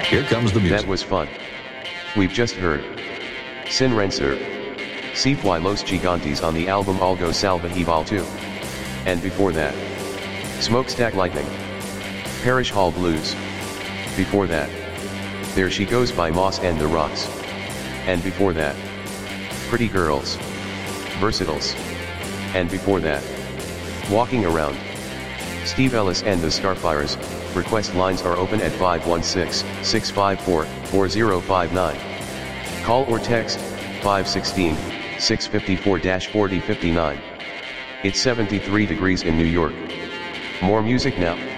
Here comes the music. That was fun. We've just heard Sin Renser, Si Fui Los Gigantes on the album Algo Salvajival 2. And before that, Smokestack Lightning, Parish Hall Blues. Before that, There She Goes by Moss and the Rocks. And before that, Pretty Girls, Versatiles. And before that, Walking Around, Steve Ellis and the Starfires. Request lines are open at 516-654-4059. Call or text 516-654-4059. It's 73 degrees in New York. More music now.